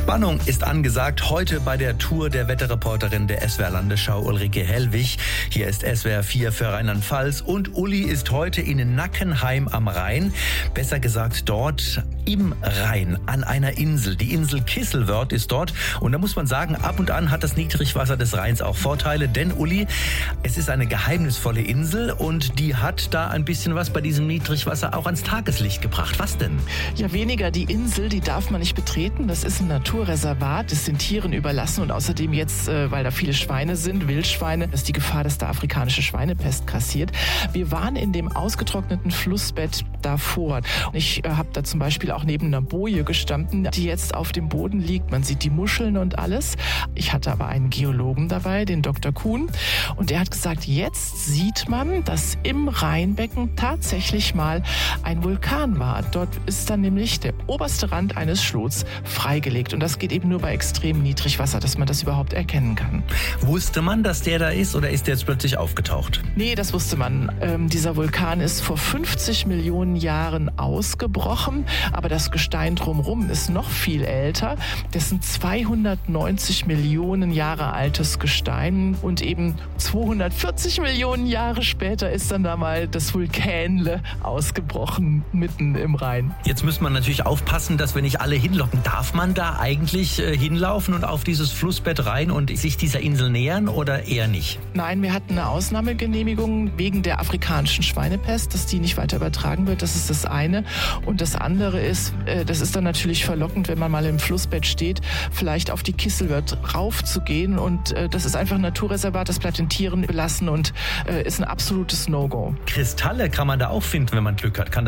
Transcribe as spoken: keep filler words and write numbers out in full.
Spannung ist angesagt heute bei der Tour der Wetterreporterin der S W R-Landesschau Ulrike Hellwig. Hier ist S W R vier für Rheinland-Pfalz und Uli ist heute in Nackenheim am Rhein. Besser gesagt dort im Rhein, an einer Insel. Die Insel Kisselwörth ist dort und da muss man sagen, ab und an hat das Niedrigwasser des Rheins auch Vorteile, denn Uli, es ist eine geheimnisvolle Insel und die hat da ein bisschen was bei diesem Niedrigwasser auch ans Tageslicht gebracht. Was denn? Ja, weniger. Die Insel, die darf man nicht betreten. Das ist ein Naturreservat. Das sind Tieren überlassen und außerdem jetzt, äh, weil da viele Schweine sind, Wildschweine, ist die Gefahr, dass da afrikanische Schweinepest grassiert. Wir waren in dem ausgetrockneten Flussbett davor. Ich äh, habe da zum Beispiel auch neben einer Boje gestanden, die jetzt auf dem Boden liegt. Man sieht die Muscheln und alles. Ich hatte aber einen Geologen dabei, den Doktor Kuhn, und der hat gesagt, jetzt sieht man, dass im Rheinbecken tatsächlich mal ein Vulkan war. Dort ist dann nämlich der oberste Rand eines Schlots freigelegt. Und das geht eben nur bei extremem Niedrigwasser, dass man das überhaupt erkennen kann. Wusste man, dass der da ist oder ist der jetzt plötzlich aufgetaucht? Nee, das wusste man. Ähm, dieser Vulkan ist vor fünfzig Millionen Jahren ausgebrochen, aber das Gestein drumherum ist noch viel älter. Das sind zweihundertneunzig Millionen Jahre altes Gestein und eben zweihundertvierzig Millionen Jahre später ist dann da mal das Vulkänle ausgebrochen mitten im Rhein. Jetzt muss man natürlich aufpassen, dass wir nicht alle hinlocken. Darf man da eigentlich äh, hinlaufen und auf dieses Flussbett rein und sich dieser Insel nähern oder eher nicht? Nein, wir hatten eine Ausnahmegenehmigung wegen der afrikanischen Schweinepest, dass die nicht weiter übertragen wird. Das ist das eine. Und das andere ist, äh, das ist dann natürlich verlockend, wenn man mal im Flussbett steht, vielleicht auf die Kisselwörth raufzugehen. Und äh, das ist einfach ein Naturreservat, das bleibt den Tieren belassen und äh, ist ein absolutes No-Go. Kristalle kann man da auch finden, wenn man Glück hat. Kann